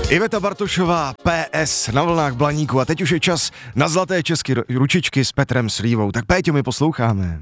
Iveta Bartošová, PS na vlnách Blaníku a teď už je čas na zlaté české ručičky s Petrem Slívou. Tak Péťo, my posloucháme.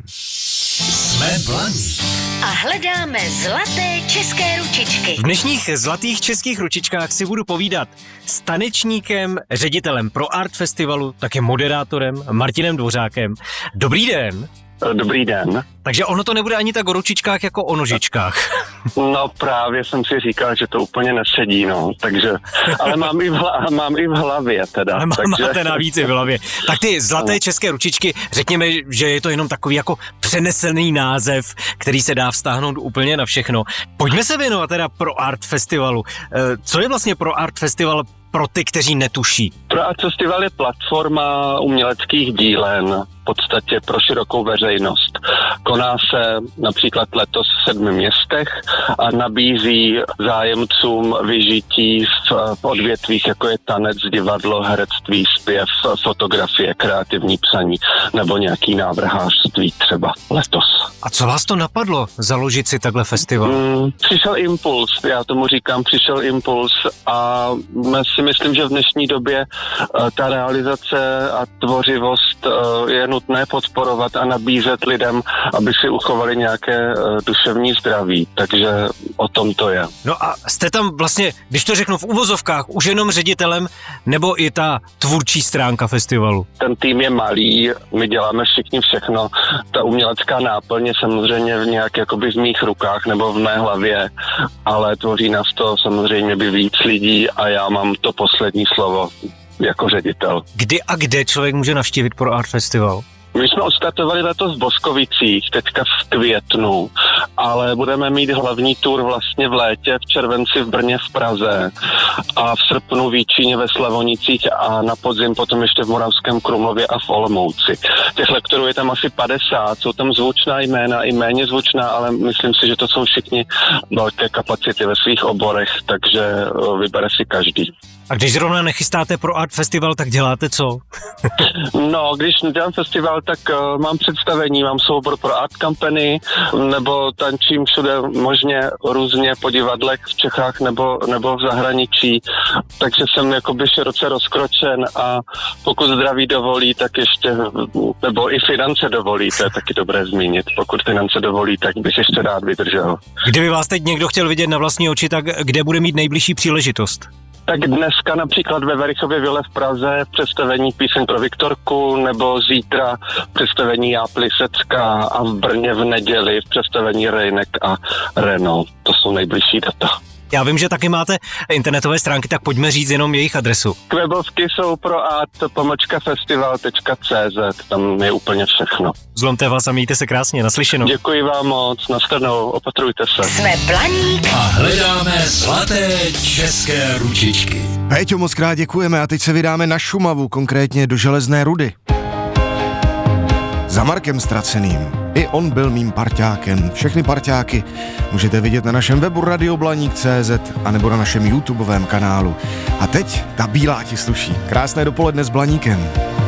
Jsme Blaník. A hledáme zlaté české ručičky. V dnešních zlatých českých ručičkách si budu povídat s tanečníkem, ředitelem Pro Art Festivalu, také moderátorem Martinem Dvořákem. Dobrý den. Dobrý den. Takže ono to nebude ani tak o ručičkách jako o nožičkách. No právě jsem si říkal, že to úplně nesedí, no, takže, ale mám i v hlavě teda. Ale máte navíc i v hlavě. Tak ty zlaté české ručičky, řekněme, že je to jenom takový jako přenesený název, který se dá vztáhnout úplně na všechno. Pojďme se věnovat teda Pro Art Festivalu. Co je vlastně Pro Art Festival pro ty, kteří netuší? Pro Art Festival je platforma uměleckých dílen, v podstatě pro širokou veřejnost. Koná se například letos v 7 městech a nabízí zájemcům vyžití v odvětvích, jako je tanec, divadlo, herectví, zpěv, fotografie, kreativní psaní nebo nějaký návrhářství třeba letos. A co vás to napadlo založit si takhle festival? Přišel impuls, já tomu říkám přišel impuls a si myslím, že v dnešní době ta realizace a tvořivost je nutné podporovat a nabízet lidem, aby si uchovali nějaké duševní zdraví, takže o tom to je. No a jste tam vlastně, když to řeknu v uvozovkách, už jenom ředitelem, nebo i ta tvůrčí stránka festivalu? Ten tým je malý, my děláme všichni všechno, ta umělecká náplň je samozřejmě v nějak jakoby v mých rukách nebo v mé hlavě, ale tvoří nás to samozřejmě by víc lidí a já mám to poslední slovo jako ředitel. Kdy a kde člověk může navštívit Pro Art Festival? My jsme odstartovali letos v Boskovicích, teďka v květnu, ale budeme mít hlavní tour vlastně v létě, v červenci v Brně, v Praze a v srpnu v Jíčíně, ve Slavonicích a na podzim potom ještě v Moravském Krumlově a v Olomouci. Těch lektorů je tam asi 50, jsou tam zvučná jména i méně zvučná, ale myslím si, že to jsou všichni velké kapacity ve svých oborech, takže vybere si každý. A když zrovna nechystáte Pro Art Festival, tak děláte co? No, když dělám festival, tak mám představení, mám soubor pro art company, nebo tančím všude možně různě po divadlech v Čechách nebo v zahraničí, takže jsem jakoby široce rozkročen a pokud zdraví dovolí, tak ještě, nebo i finance dovolí, to je taky dobré zmínit, pokud finance dovolí, tak bych ještě rád vydržel. Kdyby vás teď někdo chtěl vidět na vlastní oči, tak kde bude mít nejbližší příležitost? Tak dneska například ve Verichově vile v Praze představení Píseň pro Viktorku, nebo zítra představení Já Plisecká a v Brně v neděli představení Rejnek a Renault. To jsou nejbližší data. Já vím, že taky máte internetové stránky, tak pojďme říct jenom jejich adresu. Webovky jsou proart.festival.cz, tam je úplně všechno. Zlomte vás a mějte se krásně, naslyšenou. Děkuji vám moc, nashledanou, opatrujte se. Jsme Blaník. A hledáme zlaté české ručičky. Péťo, moc krát děkujeme a teď se vydáme na Šumavu, konkrétně do Železné Rudy. Za Markem Ztraceným. I on byl mým parťákem. Všechny parťáky můžete vidět na našem webu radioblaník.cz a nebo na našem YouTubeovém kanálu. A teď ta bílá ti sluší. Krásné dopoledne s Blaníkem.